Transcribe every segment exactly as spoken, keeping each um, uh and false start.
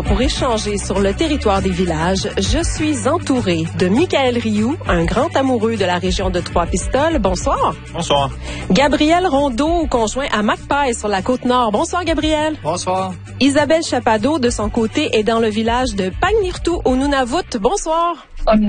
moment pour échanger sur le territoire des villages. Je suis entourée de Michaël Rioux, un grand amoureux de la région de Trois-Pistoles. Bonsoir. Bonsoir. Gabriel Rondeau, conjoint à Macpay sur la Côte-Nord. Bonsoir, Gabriel. Bonsoir. Isabelle Chapadeau, de son côté, est dans le village de Pagnirtou au Nunavut. Bonsoir.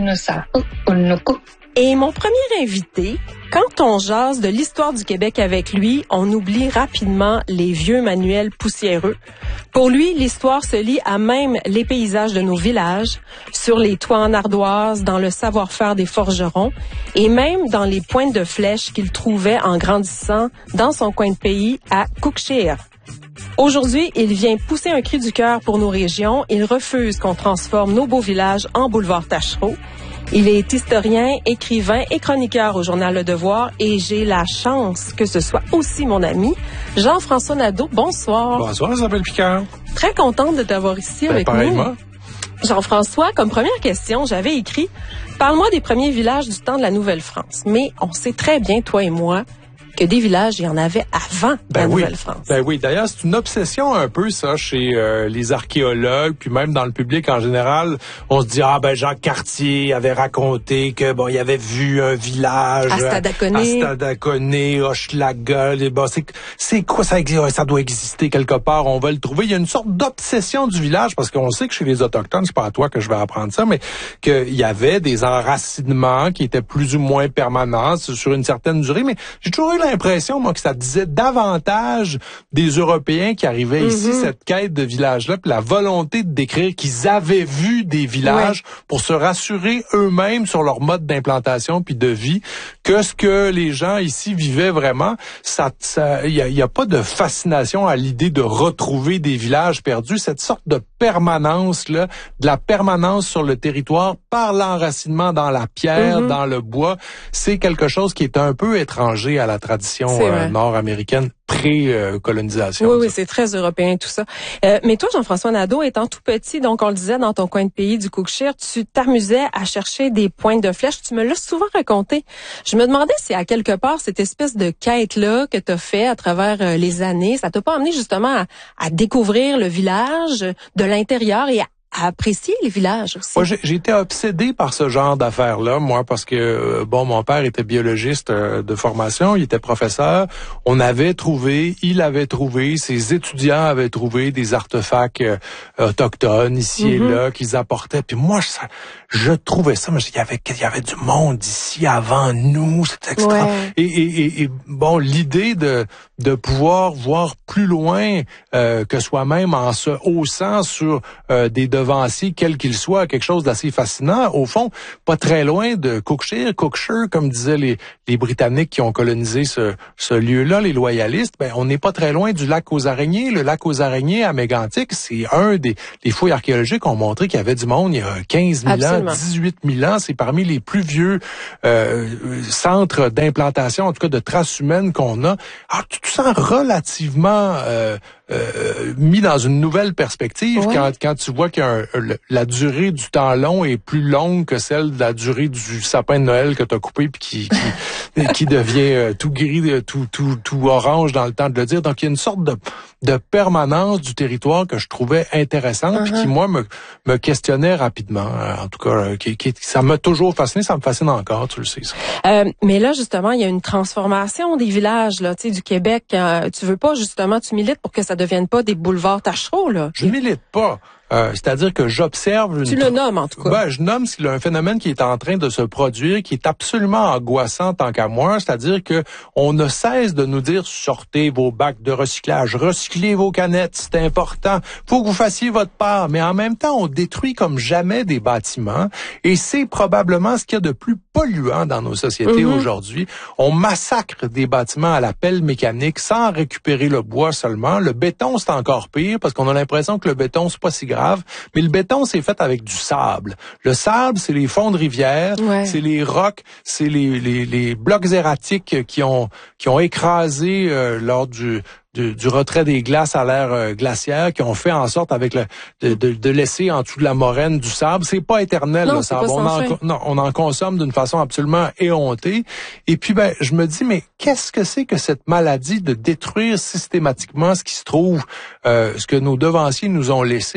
Et mon premier invité, quand on jase de l'histoire du Québec avec lui, on oublie rapidement les vieux manuels poussiéreux. Pour lui, l'histoire se lie à même les paysages de nos villages, sur les toits en ardoise, dans le savoir-faire des forgerons, et même dans les pointes de flèches qu'il trouvait en grandissant dans son coin de pays à Cookshire. Aujourd'hui, il vient pousser un cri du cœur pour nos régions. Il refuse qu'on transforme nos beaux villages en boulevard Tachereau. Il est historien, écrivain et chroniqueur au journal Le Devoir et j'ai la chance que ce soit aussi mon ami, Jean-François Nadeau. Bonsoir. Bonsoir, Isabelle Picard. Très contente de t'avoir ici Ben, avec pareillement. nous. Jean-François, comme première question, j'avais écrit « Parle-moi des premiers villages du temps de la Nouvelle-France ». Mais on sait très bien, toi et moi, que des villages, il y en avait avant Ben la oui. Nouvelle-France. Ben oui. D'ailleurs, c'est une obsession un peu, ça, chez euh, les archéologues, puis même dans le public en général. On se dit, ah ben Jacques Cartier avait raconté que bon, il avait vu un village À Stadaconé. à Stadaconé, Hochelaga. Les, bon, c'est, c'est quoi ça? Ça doit exister quelque part. On va le trouver. Il y a une sorte d'obsession du village, parce qu'on sait que chez les Autochtones, c'est pas à toi que je vais apprendre ça, mais qu'il y avait des enracinements qui étaient plus ou moins permanents sur une certaine durée. Mais j'ai toujours eu l'impression, moi, que ça disait davantage des Européens qui arrivaient Mm-hmm. ici, cette quête de village-là, puis la volonté de décrire qu'ils avaient vu des villages ouais. pour se rassurer eux-mêmes sur leur mode d'implantation puis de vie, que ce que les gens ici vivaient vraiment. Ça, ça, il y a, y a pas de fascination à l'idée de retrouver des villages perdus. Cette sorte de permanence là, de la permanence sur le territoire par l'enracinement dans la pierre, Mm-hmm. dans le bois, c'est quelque chose qui est un peu étranger à la tradition euh, nord-américaine pré-colonisation. Oui, oui, c'est très européen tout ça. Euh, mais toi, Jean-François Nadeau, étant tout petit, donc on le disait, dans ton coin de pays du Cookshire, tu t'amusais à chercher des pointes de flèches. Tu me l'as souvent raconté. Je me demandais si à quelque part, cette espèce de quête-là que tu as fait à travers euh, les années, ça t'a pas amené justement à, à découvrir le village de l'intérieur et à à apprécier les villages aussi. Moi, j'ai, j'ai été obsédé par ce genre d'affaires-là, moi, parce que, euh, bon, mon père était biologiste euh, de formation, il était professeur. On avait trouvé, il avait trouvé, ses étudiants avaient trouvé des artefacts euh, autochtones ici Mm-hmm. et là qu'ils apportaient. Puis moi, je, je trouvais ça, mais il y avait, il y avait du monde ici avant nous, c'était extra. Ouais. Et, et, et, et bon, l'idée de de pouvoir voir plus loin euh, que soi-même en se haussant sur euh, des devanciers, quels qu'ils soient, quelque chose d'assez fascinant. Au fond, pas très loin de Cookshire, Cookshire, comme disaient les, les Britanniques qui ont colonisé ce, ce lieu-là, les loyalistes, ben on n'est pas très loin du lac aux araignées. Le lac aux araignées à Mégantic, c'est un des les fouilles archéologiques ont montré qu'il y avait du monde il y a quinze mille Absolument. ans, dix-huit mille ans. C'est parmi les plus vieux euh, centres d'implantation, en tout cas de traces humaines qu'on a. Alors, tu te sens relativement euh, euh, mis dans une nouvelle perspective ouais. quand, quand tu vois que la durée du temps long est plus longue que celle de la durée du sapin de Noël que tu as coupé puis qui, qui, qui devient euh, tout gris, tout, tout, tout orange dans le temps de le dire. Donc, il y a une sorte de, de permanence du territoire que je trouvais intéressante uh-huh. puis qui, moi, me, me questionnait rapidement. En tout cas, euh, qui, qui, ça m'a toujours fasciné, ça me fascine encore, tu le sais. Ça. Euh, mais là, justement, il y a une transformation des villages là, tu sais, du Québec. Euh, tu veux pas, justement, tu milites pour que ça devienne pas des boulevards Tachereau, là. Je milite pas. Euh, c'est-à-dire que j'observe... Une tu le nommes, en tout cas. Ben, je nomme c'est un phénomène qui est en train de se produire, qui est absolument angoissant tant qu'à moi. C'est-à-dire que on ne cesse de nous dire, sortez vos bacs de recyclage, recyclez vos canettes, c'est important. Faut que vous fassiez votre part. Mais en même temps, on détruit comme jamais des bâtiments. Et c'est probablement ce qu'il y a de plus polluant dans nos sociétés mm-hmm. aujourd'hui. On massacre des bâtiments à la pelle mécanique sans récupérer le bois seulement. Le béton, c'est encore pire parce qu'on a l'impression que le béton, c'est pas si grave. Mais le béton, c'est fait avec du sable. Le sable, c'est les fonds de rivière, ouais. c'est les rocs, c'est les, les, les blocs erratiques qui ont, qui ont écrasé euh, lors du... Du, du retrait des glaces à l'ère euh, glaciaire, qui ont fait en sorte avec le de, de, de laisser en dessous de la moraine du sable. C'est pas éternel non, le sable. Pas on, en, non, on en consomme d'une façon absolument éhontée. Et puis ben, je me dis mais qu'est-ce que c'est que cette maladie de détruire systématiquement ce qui se trouve, euh, ce que nos devanciers nous ont laissé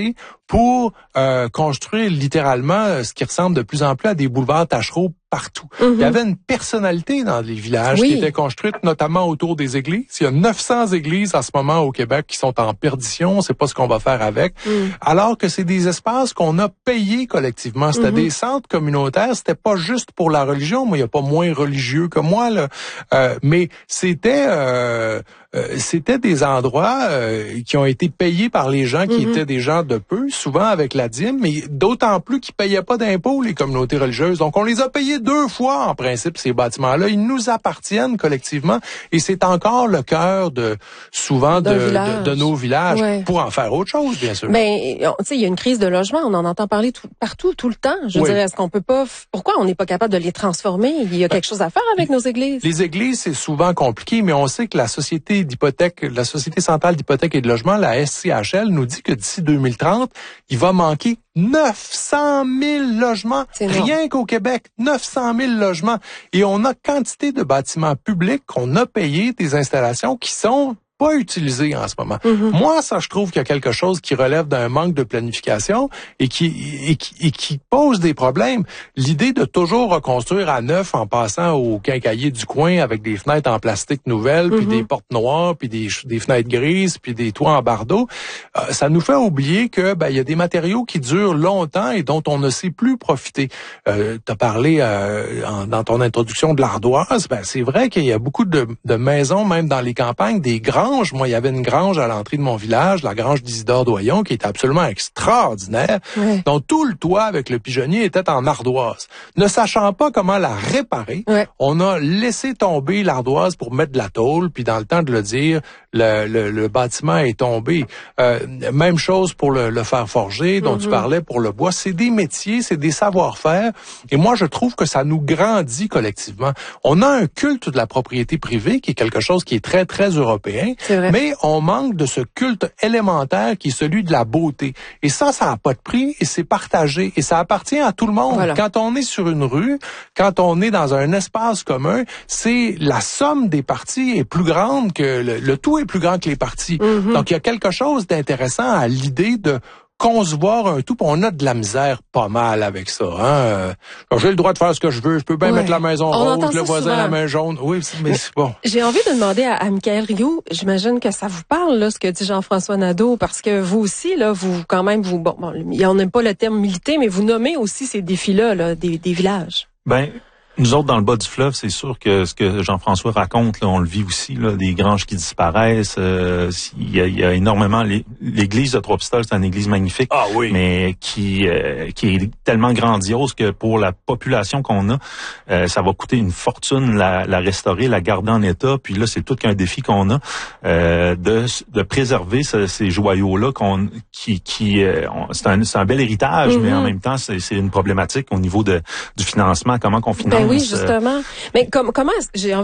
pour euh, construire littéralement ce qui ressemble de plus en plus à des boulevards tachereaux partout. Mm-hmm. Il y avait une personnalité dans les villages oui. qui était construite notamment autour des églises. Il y a neuf cents églises en ce moment au Québec qui sont en perdition. On ne sait pas ce qu'on va faire avec. Mm. Alors que c'est des espaces qu'on a payés collectivement. C'était mm-hmm. des centres communautaires. C'était pas juste pour la religion. Moi, il n'y a pas moins religieux que moi, là. Euh, mais c'était... Euh, Euh, c'était des endroits euh, qui ont été payés par les gens qui mm-hmm. étaient des gens de peu, souvent avec la dîme, mais d'autant plus qu'ils payaient pas d'impôts, les communautés religieuses. Donc, on les a payés deux fois, en principe, ces bâtiments-là. Ils nous appartiennent collectivement et c'est encore le cœur de souvent de, de, de nos villages ouais. pour en faire autre chose, bien sûr. Mais, tu sais, il y a une crise de logement. On en entend parler tout, partout, tout le temps. Je oui. dirais, est-ce qu'on peut pas... Pourquoi on n'est pas capable de les transformer? Il y a quelque chose à faire avec nos églises. Les églises, c'est souvent compliqué, mais on sait que la société d'hypothèque, la Société centrale d'hypothèque et de logement, la S C H L, nous dit que d'ici deux mille trente, il va manquer neuf cent mille logements. Rien qu'au Québec, neuf cent mille logements. Et on a quantité de bâtiments publics qu'on a payés, des installations qui sont pas utilisé en ce moment. Mm-hmm. Moi, ça, je trouve qu'il y a quelque chose qui relève d'un manque de planification et qui, et qui, et qui pose des problèmes. L'idée de toujours reconstruire à neuf en passant au quincaillier du coin avec des fenêtres en plastique nouvelles, mm-hmm. puis des portes noires, puis des, des fenêtres grises, puis des toits en bardeaux, euh, ça nous fait oublier que ben il y a des matériaux qui durent longtemps et dont on ne sait plus profiter. Euh, tu as parlé euh, en, dans ton introduction de l'ardoise. Ben c'est vrai qu'il y a beaucoup de, de maisons, même dans les campagnes, des grands. Moi, il y avait une grange à l'entrée de mon village, la grange d'Isidore Doyon, qui était absolument extraordinaire, ouais. dont tout le toit avec le pigeonnier était en ardoise. Ne sachant pas comment la réparer, ouais. on a laissé tomber l'ardoise pour mettre de la tôle, puis dans le temps de le dire, le, le, le bâtiment est tombé. Euh, même chose pour le, le fer forgé, dont mm-hmm. tu parlais pour le bois. C'est des métiers, c'est des savoir-faire, et moi, je trouve que ça nous grandit collectivement. On a un culte de la propriété privée, qui est quelque chose qui est très, très européen, mais on manque de ce culte élémentaire qui est celui de la beauté. Et ça, ça n'a pas de prix et c'est partagé. Et ça appartient à tout le monde. Voilà. Quand on est sur une rue, quand on est dans un espace commun, c'est la somme des parties est plus grande que... Le, le tout est plus grand que les parties. Mm-hmm. Donc, il y a quelque chose d'intéressant à l'idée de concevoir un tout, puis on a de la misère pas mal avec ça. Hein? J'ai le droit de faire ce que je veux, je peux bien ouais. mettre la maison on rose, le voisin souvent. La main jaune. Oui, mais c'est bon. J'ai envie de demander à, à Michaël Rioux, j'imagine que ça vous parle, là, ce que dit Jean-François Nadeau, parce que vous aussi, là, vous, quand même, vous, bon, bon on n'aime pas le terme militer, mais vous nommez aussi ces défis-là, là, des, des villages. Ben, nous autres, dans le bas du fleuve, c'est sûr que ce que Jean-François raconte, là, on le vit aussi, là, des granges qui disparaissent. Euh, il, y a, il y a énormément... L'église de Trois-Pistoles, c'est une église magnifique, ah, oui. mais qui euh, qui est tellement grandiose que pour la population qu'on a, euh, ça va coûter une fortune la, la restaurer, la garder en état. Puis là, c'est tout qu'un défi qu'on a euh, de, de préserver ce, ces joyaux-là qu'on qui qui euh, on, c'est un c'est un bel héritage, mm-hmm. mais en même temps, c'est, c'est une problématique au niveau de du financement. Comment qu'on finance? Ben oui, justement. Mais comme, comment j'ai envie